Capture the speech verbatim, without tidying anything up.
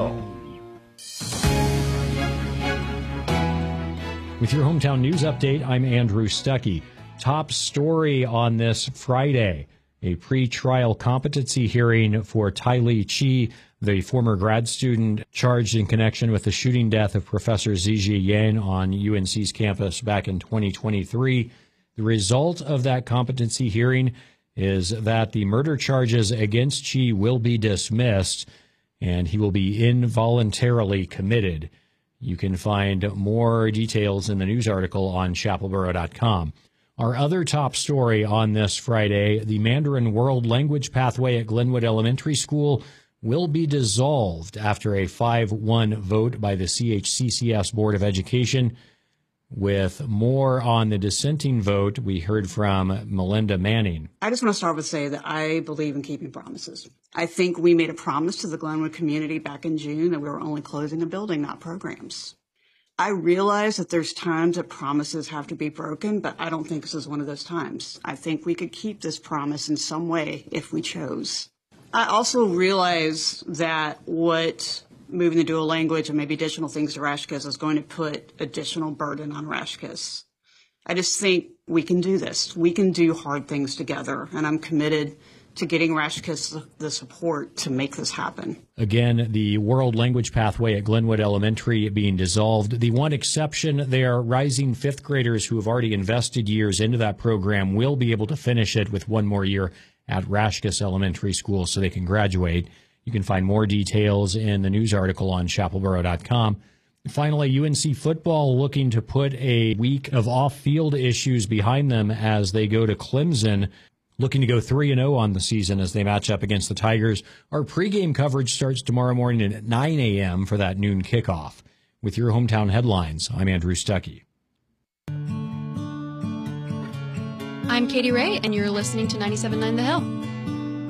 Hill. With your hometown news update, I'm Andrew Stuckey. Top story on this Friday, a pre-trial competency hearing for Tylee Chi, the former grad student charged in connection with the shooting death of Professor Zijie Yang on U N C's campus back in twenty twenty-three. The result of that competency hearing is that the murder charges against Chi will be dismissed, and he will be involuntarily committed. You can find more details in the news article on chapel boro dot com. Our other top story on this Friday, the Mandarin World Language Pathway at Glenwood Elementary School will be dissolved after a five one vote by the C H C C S Board of Education. With more on the dissenting vote, we heard from Melinda Manning. I just want to start with say that I believe in keeping promises. I think we made a promise to the Glenwood community back in June that we were only closing a building, not programs. I realize that there's times that promises have to be broken, but I don't think this is one of those times. I think we could keep this promise in some way if we chose. I also realize that what moving to dual language and maybe additional things to Rashkiss is going to put additional burden on Rashkiss. I just think we can do this. We can do hard things together, and I'm committed to getting Rashkiss the support to make this happen. Again, the World Language Pathway at Glenwood Elementary being dissolved. The one exception there, rising fifth graders who have already invested years into that program will be able to finish it with one more year at Rashkiss Elementary School so they can graduate. You can find more details in the news article on chapel boro dot com. Finally, U N C football looking to put a week of off-field issues behind them as they go to Clemson, looking to go three and oh on the season as they match up against the Tigers. Our pregame coverage starts tomorrow morning at nine a.m. for that noon kickoff. With your hometown headlines, I'm Andrew Stuckey. I'm Katie Ray, and you're listening to ninety-seven point nine The Hill.